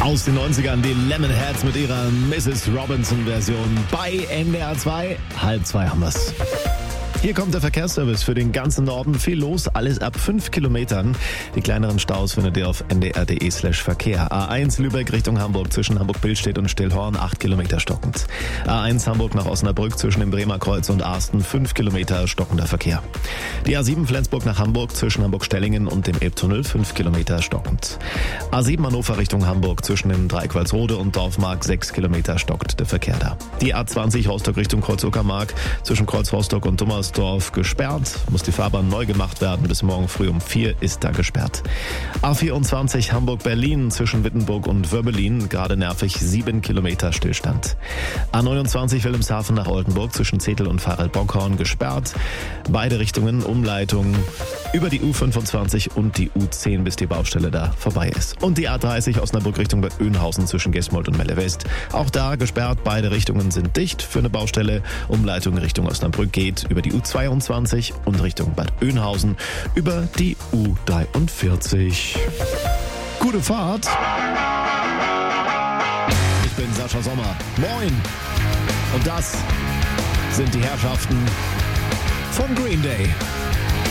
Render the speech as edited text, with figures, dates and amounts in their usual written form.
Aus den 90ern die Lemonheads mit ihrer Mrs. Robinson-Version bei NDR 2. 1:30 haben wir's. Hier kommt der Verkehrsservice für den ganzen Norden. Viel los, alles ab 5 Kilometern. Die kleineren Staus findet ihr auf ndr.de/Verkehr. A1 Lübeck Richtung Hamburg zwischen Hamburg-Billstedt und Stillhorn 8 Kilometer stockend. A1 Hamburg nach Osnabrück zwischen dem Bremer Kreuz und Arsten 5 Kilometer stockender Verkehr. Die A7 Flensburg nach Hamburg zwischen Hamburg-Stellingen und dem Elbtunnel 5 Kilometer stockend. A7 Hannover Richtung Hamburg zwischen dem Dreieck Walsrode und Dorfmark 6 Kilometer stockt der Verkehr da. Die A20 Rostock Richtung Kreuz-Uckermark zwischen Kreuz Rostock und Dummersdorf gesperrt. Muss die Fahrbahn neu gemacht werden. Bis morgen früh um 4 ist da gesperrt. A24 Hamburg-Berlin zwischen Wittenburg und Wörbelin. Gerade nervig 7 Kilometer Stillstand. A29 Wilhelmshaven nach Oldenburg zwischen Zetel und Farel-Bockhorn gesperrt. Beide Richtungen Umleitung über die U25 und die U10, bis die Baustelle da vorbei ist. Und die A30 Osnabrück Richtung Bad Oeynhausen zwischen Gesmold und Melle West. Auch da gesperrt. Beide Richtungen sind dicht für eine Baustelle. Umleitung Richtung Osnabrück geht über die U22 und Richtung Bad Oeynhausen über die U43. Gute Fahrt! Ich bin Sascha Sommer. Moin! Und das sind die Herrschaften von Green Day.